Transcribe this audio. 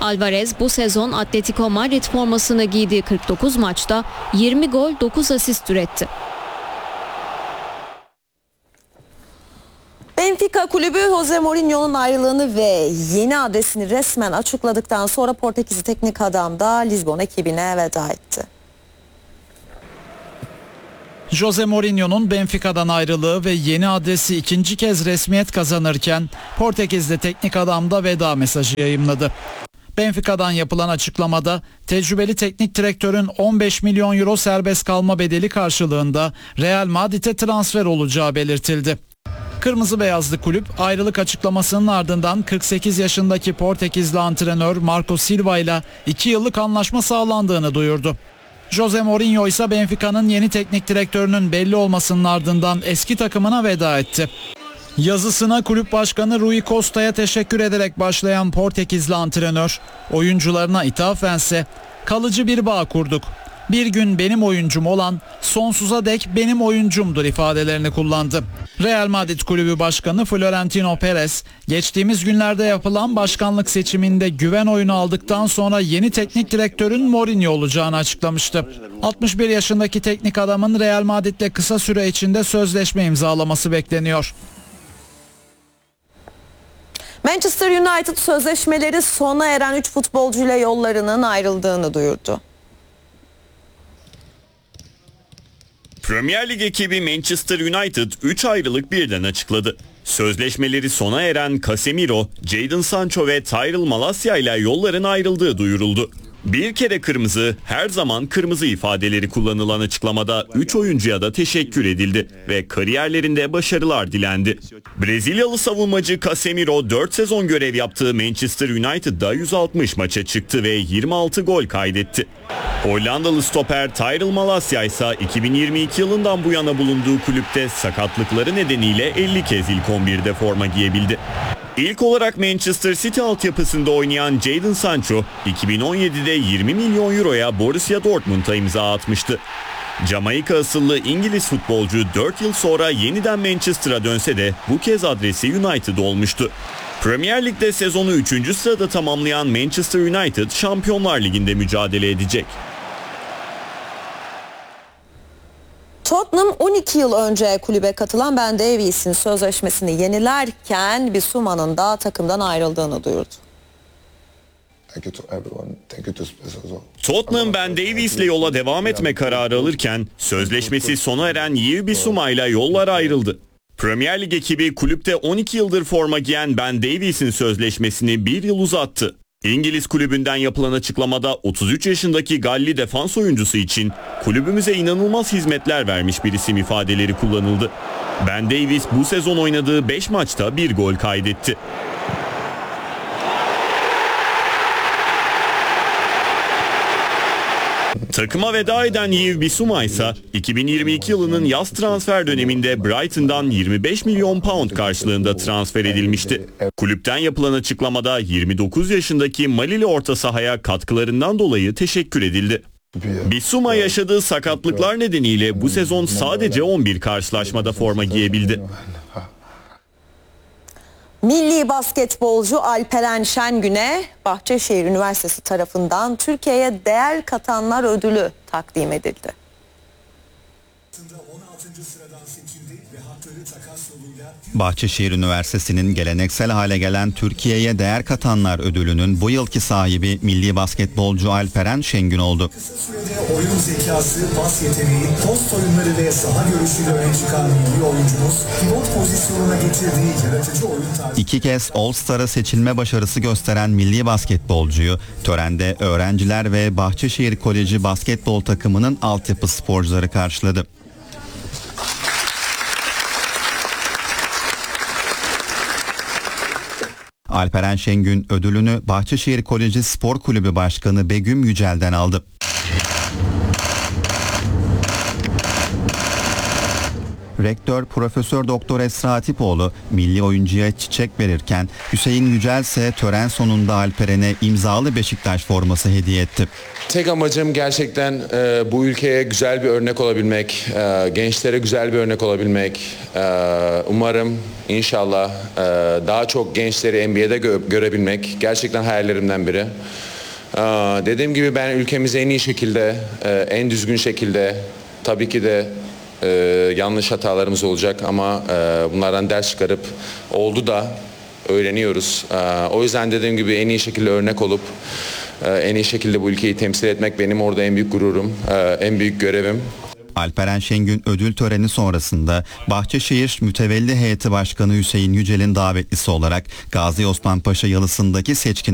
Alvarez bu sezon Atletico Madrid formasını giydiği 49 maçta 20 gol 9 asist üretti. Benfica kulübü Jose Mourinho'nun ayrılığını ve yeni adresini resmen açıkladıktan sonra Portekizli teknik adam da Lizbon ekibine veda etti. Jose Mourinho'nun Benfica'dan ayrılığı ve yeni adresi ikinci kez resmiyet kazanırken Portekizli teknik adam da veda mesajı yayımladı. Benfica'dan yapılan açıklamada tecrübeli teknik direktörün 15 milyon euro serbest kalma bedeli karşılığında Real Madrid'e transfer olacağı belirtildi. Kırmızı beyazlı kulüp ayrılık açıklamasının ardından 48 yaşındaki Portekizli antrenör Marco Silva ile 2 yıllık anlaşma sağlandığını duyurdu. Jose Mourinho ise Benfica'nın yeni teknik direktörünün belli olmasının ardından eski takımına veda etti. Yazısına kulüp başkanı Rui Costa'ya teşekkür ederek başlayan Portekizli antrenör, oyuncularına ithafen kalıcı bir bağ kurduk. Bir gün benim oyuncum olan sonsuza dek benim oyuncumdur ifadelerini kullandı. Real Madrid kulübü başkanı Florentino Perez, geçtiğimiz günlerde yapılan başkanlık seçiminde güven oyunu aldıktan sonra yeni teknik direktörün Mourinho olacağını açıklamıştı. 61 yaşındaki teknik adamın Real Madrid'le kısa süre içinde sözleşme imzalaması bekleniyor. Manchester United sözleşmeleri sona eren 3 futbolcuyla yollarının ayrıldığını duyurdu. Premier Lig ekibi Manchester United 3 ayrılık birden açıkladı. Sözleşmeleri sona eren Casemiro, Jadon Sancho ve Tyrell Malacia ile yolların ayrıldığı duyuruldu. Bir kere kırmızı, her zaman kırmızı ifadeleri kullanılan açıklamada 3 oyuncuya da teşekkür edildi ve kariyerlerinde başarılar dilendi. Brezilyalı savunmacı Casemiro 4 sezon görev yaptığı Manchester United'da 160 maça çıktı ve 26 gol kaydetti. Hollandalı stoper Tyrell Malacia ise 2022 yılından bu yana bulunduğu kulüpte sakatlıkları nedeniyle 50 kez ilk 11'de forma giyebildi. İlk olarak Manchester City altyapısında oynayan Jadon Sancho 2017'de 20 milyon euroya Borussia Dortmund'a imza atmıştı. Jamaika asıllı İngiliz futbolcu 4 yıl sonra yeniden Manchester'a dönse de bu kez adresi United olmuştu. Premier Lig'de sezonu 3. sırada tamamlayan Manchester United Şampiyonlar Ligi'nde mücadele edecek. Tottenham 12 yıl önce kulübe katılan Ben Davies'in sözleşmesini yenilerken Bissuma'nın da takımdan ayrıldığını duyurdu. Tottenham Ben Davies'le yola devam etme kararı alırken sözleşmesi sona eren Yves Bissouma ile yollar ayrıldı. Premier Lig ekibi kulüpte 12 yıldır forma giyen Ben Davies'in sözleşmesini 1 yıl uzattı. İngiliz kulübünden yapılan açıklamada 33 yaşındaki Galli defans oyuncusu için kulübümüze inanılmaz hizmetler vermiş bir isim ifadeleri kullanıldı. Ben Davies bu sezon oynadığı 5 maçta 1 gol kaydetti. Takıma veda eden Yves Bissouma ise 2022 yılının yaz transfer döneminde Brighton'dan 25 milyon pound karşılığında transfer edilmişti. Kulüpten yapılan açıklamada 29 yaşındaki Malili orta sahaya katkılarından dolayı teşekkür edildi. Bissouma yaşadığı sakatlıklar nedeniyle bu sezon sadece 11 karşılaşmada forma giyebildi. Milli basketbolcu Alperen Şengün'e Bahçeşehir Üniversitesi tarafından Türkiye'ye değer katanlar ödülü takdim edildi. Bahçeşehir Üniversitesi'nin geleneksel hale gelen Türkiye'ye değer katanlar ödülünün bu yılki sahibi milli basketbolcu Alperen Şengün oldu. Kısa sürede oyun zekası, pas yeteneği, post oyunları ve saha görüşüyle öne çıkan milli oyuncumuz pivot pozisyonuna getirdiği yaratıcı oyun tarzı. 2 kez All-Star'a seçilme başarısı gösteren milli basketbolcuyu törende öğrenciler ve Bahçeşehir Koleji basketbol takımının altyapı sporcuları karşıladı. Alperen Şengün ödülünü Bahçeşehir Koleji Spor Kulübü Başkanı Begüm Yücel'den aldı. Rektör Profesör Doktor Esra Atipoğlu milli oyuncuya çiçek verirken Hüseyin Yücel ise tören sonunda Alperen'e imzalı Beşiktaş forması hediye etti. Tek amacım gerçekten bu ülkeye güzel bir örnek olabilmek, gençlere güzel bir örnek olabilmek. Umarım inşallah daha çok gençleri NBA'de görebilmek gerçekten hayallerimden biri. Dediğim gibi ben ülkemizi en iyi şekilde, en düzgün şekilde, tabii ki de yanlış hatalarımız olacak ama bunlardan ders çıkarıp oldu da öğreniyoruz. O yüzden dediğim gibi en iyi şekilde örnek olup en iyi şekilde bu ülkeyi temsil etmek benim orada en büyük gururum, en büyük görevim. Alperen Şengün ödül töreni sonrasında Bahçeşehir Mütevelli Heyeti Başkanı Hüseyin Yücel'in davetlisi olarak Gazi Osman Paşa Yalısı'ndaki seçkin